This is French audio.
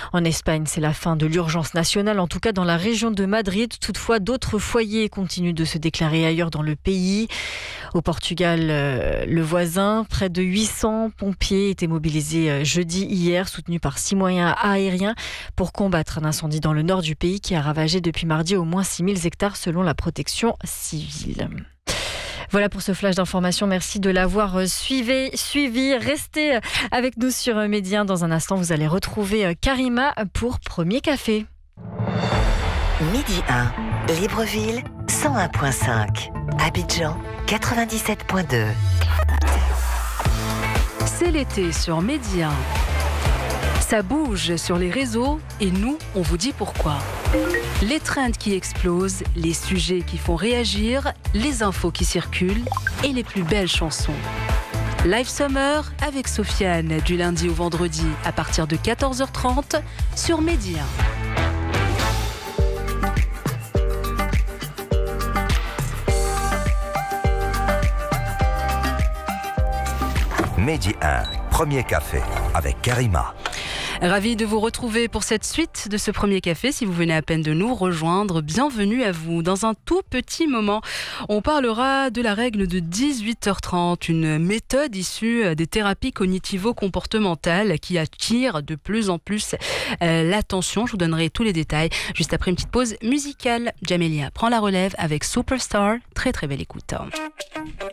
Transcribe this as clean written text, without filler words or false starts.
En Espagne, c'est la fin de l'urgence nationale, en tout cas dans la région de Madrid. Toutefois, d'autres foyers continuent de se déclarer ailleurs dans le pays. Au Portugal, le voisin, près de 800 pompiers étaient mobilisés jeudi hier, soutenus par 6 moyens aériens pour combattre un incendie dans le nord du pays qui a ravagé depuis mardi au moins 6000 hectares selon la protection civile. Voilà pour ce flash d'information. Merci de l'avoir suivi. Restez avec nous sur Média. Dans un instant, vous allez retrouver Karima pour Premier Café. Midi 1, Libreville, 101.5. Abidjan, 97.2. C'est l'été sur Média. Ça bouge sur les réseaux et nous, on vous dit pourquoi. Les trends qui explosent, les sujets qui font réagir, les infos qui circulent et les plus belles chansons. Live Summer avec Sofiane du lundi au vendredi à partir de 14h30 sur Média. Midi 1, Premier Café avec Karima. Ravi de vous retrouver pour cette suite de ce Premier Café. Si vous venez à peine de nous rejoindre, bienvenue à vous. Dans un tout petit moment, on parlera de la règle de 18h30, une méthode issue des thérapies cognitivo-comportementales qui attire de plus en plus l'attention. Je vous donnerai tous les détails juste après une petite pause musicale. Jamelia prend la relève avec Superstar. Très très belle écoute.